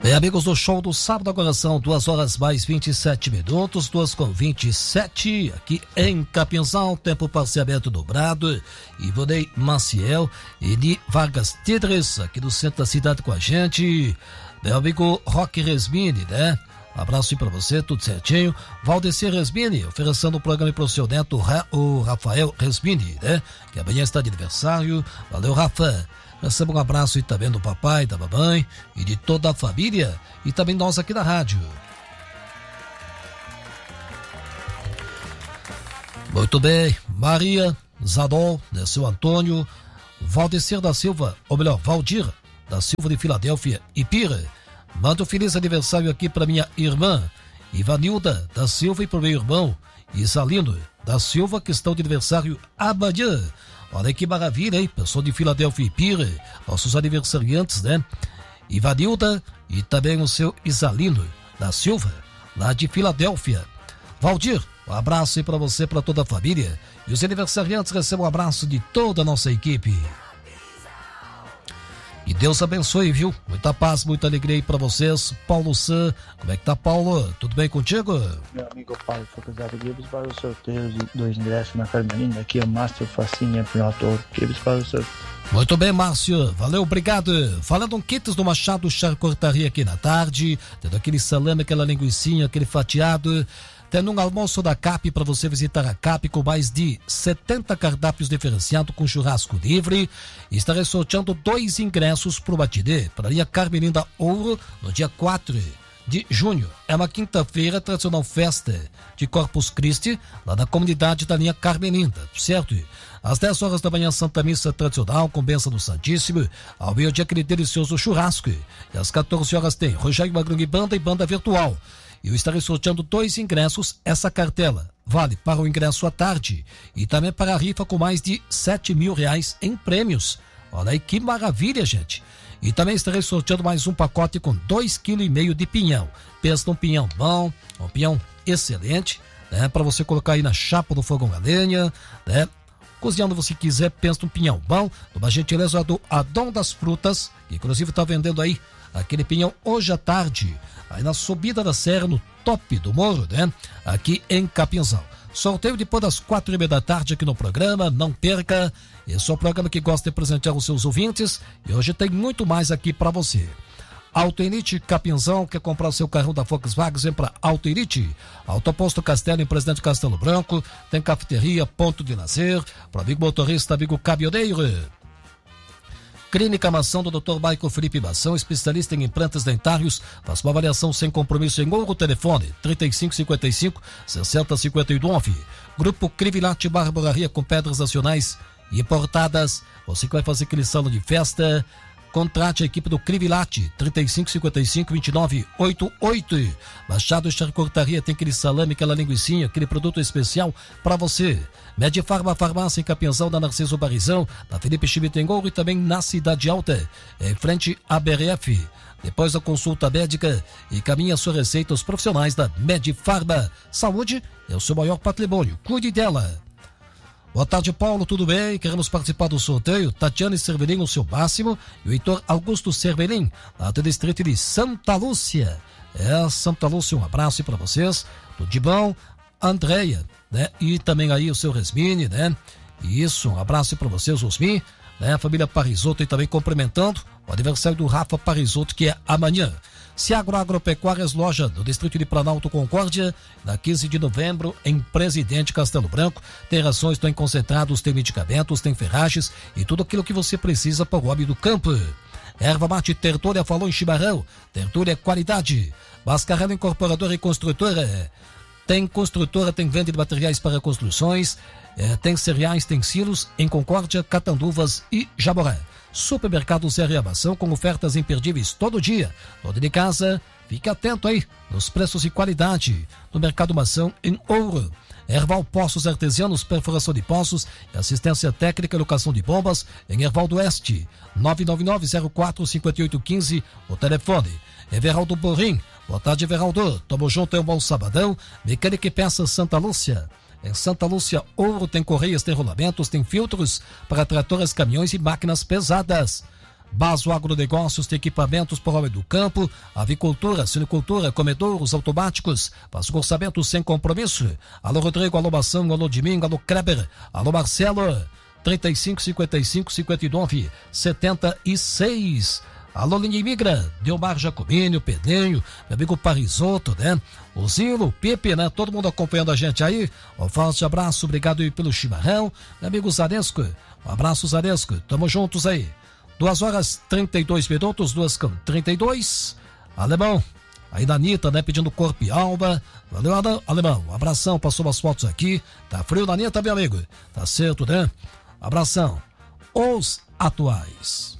Bem, amigos do show do sábado, agora são 2 horas mais 27 minutos, 2:27, aqui em Capinzal, tempo parcialmente dobrado. Ivonei Maciel e Ni Vargas Tidres, aqui do centro da cidade com a gente. Meu amigo Roque Resmini, né? Um abraço aí pra você, tudo certinho. Valdecir Resmini, oferecendo o programa para o seu neto, o Rafael Resmini, né? Que amanhã está de aniversário. Valeu, Rafa. Receba um abraço aí também do papai, da mamãe e de toda a família e também nós aqui da rádio. Muito bem, Maria Zadol, né, seu Antônio, Valdecir da Silva, ou melhor, Valdir da Silva de Filadélfia e Pira. Manda um feliz aniversário aqui para minha irmã Ivanilda da Silva e para o meu irmão Isalino da Silva, que estão de aniversário amanhã. Olha que maravilha, hein? Pessoal de Filadélfia e Pira, nossos aniversariantes, né? Ivanilda e também o seu Isalino da Silva, lá de Filadélfia. Valdir, um abraço aí pra você, pra toda a família. E os aniversariantes recebem um abraço de toda a nossa equipe. E Deus abençoe, viu? Muita paz, muita alegria aí pra vocês. Paulo San, como é que tá, Paulo? Tudo bem contigo? Meu amigo Paulo Focusado Gibbs para o sorteio de 2 ingressos na Carmelina. Aqui é o Márcio Facinha, Pinaltor Gibbs para o sorteio. Muito bem, Márcio. Valeu, obrigado. Falando em kits do Machado Charcutaria aqui na tarde, tendo aquele salame, aquela linguicinha, aquele fatiado. Tendo um almoço da CAP para você visitar a CAP com mais de 70 cardápios diferenciados com churrasco livre. Estarei sorteando 2 ingressos para o matinê, para a linha Carmelinda Ouro, no dia 4 de junho. É uma quinta-feira, tradicional festa de Corpus Christi, lá na comunidade da linha Carmelinda, certo? Às 10 horas da manhã, Santa Missa tradicional, com bênção do Santíssimo. Ao meio-dia, aquele delicioso churrasco. E às 14 horas tem Rogério Magrão e banda virtual. Eu estarei sorteando 2 ingressos. Essa cartela vale para o ingresso à tarde e também para a rifa com mais de R$7.000 em prêmios. Olha aí que maravilha, gente. E também estarei sorteando mais um pacote com 2,5 kg de pinhão. Pensa num pinhão bom, um pinhão excelente, né? Para você colocar aí na chapa do fogão a lenha, né? Cozinhando você quiser, pensa num pinhão bom, numa gentileza do Adão das Frutas, que inclusive está vendendo aí aquele pinhão hoje à tarde, aí na subida da serra, no top do morro, né? Aqui em Capinzal. Sorteio depois das 4:30 da tarde aqui no programa, não perca. Esse é o programa que gosta de presentear os seus ouvintes e hoje tem muito mais aqui para você. Auto Elite Capinzal, quer comprar o seu carrão da Volkswagen, vem para Auto Elite. Autoposto Castelo, em Presidente Castelo Branco, tem cafeteria, ponto de lazer, para amigo motorista, amigo caminhoneiro. Clínica Mação do Dr. Michael Felipe Mação, especialista em implantes dentários, faz uma avaliação sem compromisso em Ouro, telefone 3555-6059. Grupo Crivilate Barbararia com pedras nacionais e importadas. Você que vai fazer aquele salão de festa, contrate a equipe do Crivilate 3555-2988. Machado Charcutaria tem aquele salame, aquela linguicinha, aquele produto especial para você. Medifarma Farmácia em Capinzal, da Narciso Barizão, da Felipe Chibitengouro e também na Cidade Alta, em frente à BRF. Depois da consulta médica, encaminha sua receita aos profissionais da Medifarma. Saúde é o seu maior patrimônio, cuide dela. Boa tarde, Paulo, tudo bem? Queremos participar do sorteio. Tatiane Cervelin, o seu máximo, e o Heitor Augusto Cervelin, lá do distrito de Santa Lúcia. Santa Lúcia, um abraço para vocês. Tudo de bom. Andréia, né? E também aí o seu Resmini, né? Isso, um abraço para vocês, Osmi, né? A família Parisotto e também cumprimentando o aniversário do Rafa Parisotto, que é amanhã. Ciagro Agropecuárias, loja do distrito de Planalto Concórdia, na 15 de novembro, em Presidente Castelo Branco. Tem rações, tem concentrados, tem medicamentos, tem ferragens e tudo aquilo que você precisa para o hobby do campo. Erva Mate Tertúlia falou em chimarrão. Tertúlia é qualidade. Mascarello Incorporadora e Construtora. Tem construtora, tem venda de materiais para construções, tem cereais, tem silos em Concórdia, Catanduvas e Jaboré. Supermercado Zé Reabação com ofertas imperdíveis todo dia. Todo de casa, fique atento aí nos preços e qualidade. No Mercado Mação em Ouro. Erval Poços Artesianos, perfuração de poços e assistência técnica e locação de bombas em Erval do Oeste. 999-04-5815, o telefone. Everaldo Borim. Boa tarde, Everaldo. Tamo junto, é um bom sabadão. Mecânica e Peças Santa Lúcia. Em Santa Lúcia, Ouro, tem correias, tem rolamentos, tem filtros para tratoras, caminhões e máquinas pesadas. Baso Agronegócios tem equipamentos para o homem do campo, avicultura, sinicultura, comedouros automáticos. Faça o orçamento sem compromisso. Alô Rodrigo, alô Mação, alô Domingo, alô Kreber, alô Marcelo, 35 55 59 76. Alô Linha Imigra, Delmar Jacomínio, Pedrinho, meu amigo Parisotto, né? O Zilo, o Pipe, né? Todo mundo acompanhando a gente aí. Um forte abraço, obrigado aí pelo chimarrão. Meu amigo Zaresco, um abraço Zaresco, tamo juntos aí. 2h32, 2h32. Alemão, aí da Anitta, né? Pedindo corpo e alma. Valeu, Alemão, um abração, passou umas fotos aqui. Tá frio na Anitta, meu amigo? Tá certo, né? Abração. Os atuais.